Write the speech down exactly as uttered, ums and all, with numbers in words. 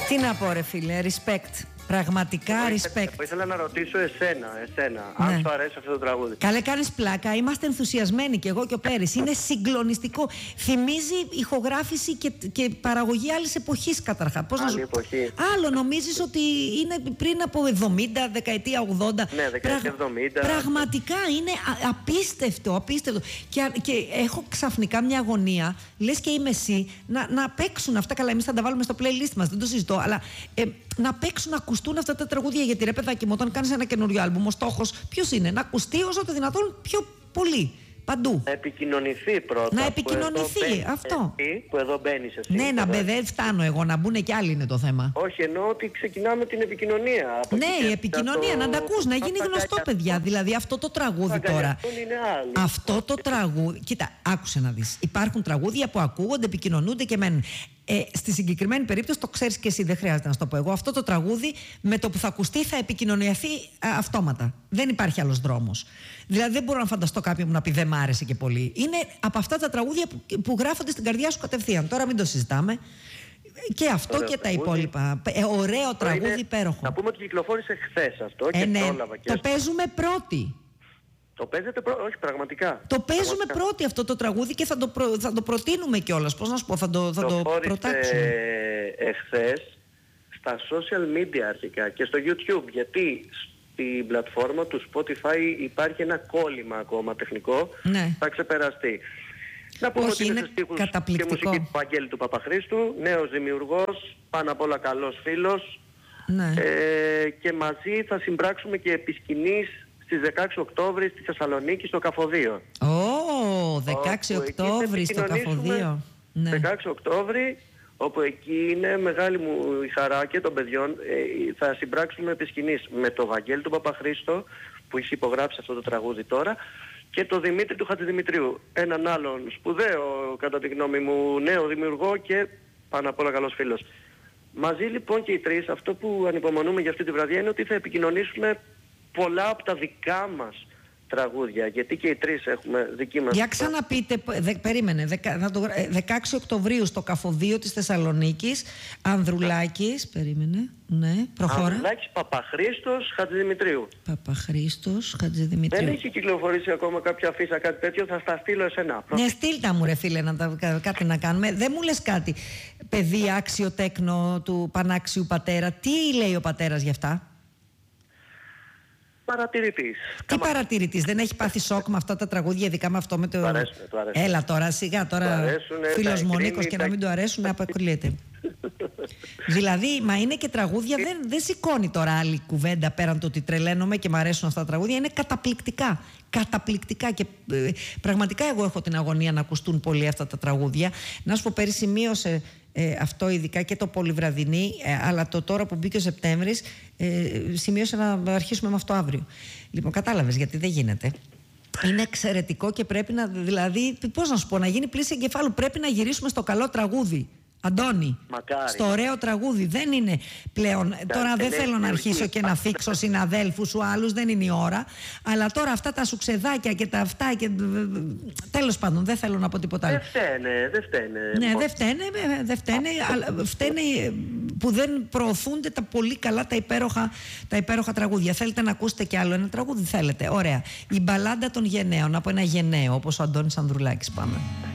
Τι να πω ρε φίλε, respect. Πραγματικά Εγώ respect. ήθελα, ήθελα να ρωτήσω εσένα, εσένα Ναι. αν σου αρέσει αυτό το τραγούδι. Καλέ, κάνεις πλάκα. Είμαστε ενθουσιασμένοι κι εγώ και ο Πέρης. Είναι συγκλονιστικό. Θυμίζει ηχογράφηση και, και παραγωγή άλλης εποχής καταρχάς. Πώς Άλλη να σου... εποχή. Άλλο νομίζεις ότι είναι πριν από εβδομήντα, δεκαετία ογδόντα. Ναι, δεκαετία εβδομήντα. Πραγματικά είναι α, απίστευτο, απίστευτο. Και, και έχω ξαφνικά μια αγωνία, λες και είμαι εσύ, να, να παίξουν αυτά. Καλά, εμείς θα τα βάλουμε στο playlist μας, δεν το συζητώ. Αλλά ε, να παίξουν, να ακουστούν αυτά τα τραγούδια. Γιατί ρε παιδάκι μου, όταν κάνεις ένα καινούριο άλμπουμ, ο στόχος ποιος είναι? Να ακουστεί όσο το δυνατόν πιο πολύ. Παντού. Να επικοινωνηθεί πρώτα. Να επικοινωνηθεί, που εδώ αυτό. Εσύ, που εδώ μπαίνεις εσύ. Ναι, να εδώ. μπε, δεν φτάνω εγώ, να μπουν και άλλοι είναι το θέμα. Όχι, εννοώ ότι ξεκινάμε την επικοινωνία. Από Ναι, εκεί η και επικοινωνία, το... να τα ακούς, να γίνει γνωστό, παιδιά. Δηλαδή αυτό το τραγούδι τώρα. Είναι άλλοι. Αυτό το τραγούδι. Κοίτα, άκουσε να δεις. Υπάρχουν τραγούδια που ακούγονται, επικοινωνούνται και μένουν. Ε, στη συγκεκριμένη περίπτωση, το ξέρεις και εσύ, δεν χρειάζεται να σου το πω εγώ. Αυτό το τραγούδι με το που θα ακουστεί θα επικοινωνιαθεί α, αυτόματα. Δεν υπάρχει άλλος δρόμος. Δηλαδή, δεν μπορώ να φανταστώ κάποιον που να πει δεν μ' άρεσε και πολύ. Είναι από αυτά τα τραγούδια που, που γράφονται στην καρδιά σου κατευθείαν. Τώρα μην το συζητάμε. Και αυτό ωραίο και τραγούδι. Τα υπόλοιπα. Ε, ωραίο τραγούδι, είναι, υπέροχο. Να πούμε ότι κυκλοφόρησε χθες αυτό ε, και ναι, πρόλαβα. Και το στο... παίζουμε πρώτοι. Το παίζετε πρώτοι, όχι πραγματικά. Το παίζουμε πραγματικά. Πρώτοι αυτό το τραγούδι και θα το, προ... θα το προτείνουμε κιόλας. Πώς να σου πω, θα το, θα το, το προτάξουμε. Εχθές στα social media αρχικά και στο YouTube, γιατί στην πλατφόρμα του Spotify υπάρχει ένα κόλλημα ακόμα τεχνικό, ναι. Θα ξεπεραστεί. Να πούμε όχι, ότι είναι στίχους και μουσική του Βαγγέλη του Παπαχρήστου, νέος δημιουργός, πάνω απ' όλα καλός φίλος, ναι. ε, και μαζί θα συμπράξουμε και επισκηνής στις δεκαέξι Οκτώβρη στη Θεσσαλονίκη στο Καφοδείο. Ω, oh, δεκαέξι Οκτώβρη στο Καφοδείο. Ναι. δεκαέξι Οκτώβρη, όπου εκεί είναι μεγάλη μου η χαρά και των παιδιών, ε, θα συμπράξουμε επισκηνής με το Βαγγέλη του Παπαχρήστο που έχει υπογράψει αυτό το τραγούδι τώρα και το Δημήτρη του Χατζηδημητρίου, έναν άλλον σπουδαίο κατά τη γνώμη μου νέο δημιουργό και πάνω απ' όλα καλός φίλος. Μαζί λοιπόν και οι τρεις, αυτό που ανυπομονούμε για αυτή τη βραδιά είναι ότι θα επικοινωνήσουμε πολλά από τα δικά μας τραγούδια, γιατί και οι τρεις έχουμε δική μας. Για ξαναπείτε, δε, περίμενε, δεκα, θα το, δεκαέξι Οκτωβρίου στο Καφοδείο της Θεσσαλονίκης, Ανδρουλάκης, περίμενε, ναι, προχώρα. Ανδρουλάκης, Παπαχρήστος, Χατζηδημητρίου. Παπαχρήστος, Χατζηδημητρίου. Δεν έχει κυκλοφορήσει ακόμα κάποια αφίσα, κάτι τέτοιο, θα στα στείλω εσένα. Ναι, στείλτα μου ρε φίλε, να τα, κάτι να κάνουμε. Δεν μου λες κάτι, παιδί άξιο τέκνο του πανάξιου πατέρα, τι λέει ο πατέρας γι' αυτά? Παρατηρητής. Τι Καμα... παρατηρητής, δεν έχει πάθει σοκ με αυτά τα τραγούδια, ειδικά με αυτό με το... Του αρέσουν, του αρέσουν. Έλα τώρα, σιγά τώρα, φίλος Μονίκος και τα... να μην του αρέσουν, να απακλείεται. Δηλαδή, μα είναι και τραγούδια, δεν, δεν σηκώνει τώρα άλλη κουβέντα πέραν το ότι τρελαίνομαι και μου αρέσουν αυτά τα τραγούδια, είναι καταπληκτικά. Καταπληκτικά και ε, πραγματικά εγώ έχω την αγωνία να ακουστούν πολύ αυτά τα τραγούδια. Να σου πω, πέρυσι σημείωσε ε, αυτό ειδικά και το Πολυβραδινή, ε, αλλά το τώρα που μπήκε ο Σεπτέμβρης ε, σημείωσε να αρχίσουμε με αυτό αύριο. Λοιπόν, κατάλαβες γιατί δεν γίνεται. Είναι εξαιρετικό και πρέπει να, δηλαδή, πώς να σου πω, να γίνει πλήση εγκεφάλου. Πρέπει να γυρίσουμε στο καλό τραγούδι. Αντώνη, μακάρι. Στο ωραίο τραγούδι. Δεν είναι πλέον. Μακάρι. Τώρα δεν θέλω να αρχίσω και να θίξω συναδέλφους σου άλλους, δεν είναι η ώρα. Αλλά τώρα αυτά τα σουξεδάκια και τα αυτά. Και... τέλος πάντων, δεν θέλω να πω τίποτα άλλο. Δεν φταίνε, δεν φταίνε. Ναι, δεν φταίνε, δεν φταίνε, αλλά φταίνε που δεν προωθούνται τα πολύ καλά, τα υπέροχα, τα υπέροχα τραγούδια. Θέλετε να ακούσετε κι άλλο ένα τραγούδι, θέλετε. Ωραία. Η μπαλάντα των γενναίων, από ένα γενναίο, όπως ο Αντώνης Ανδρουλάκης, πάμε.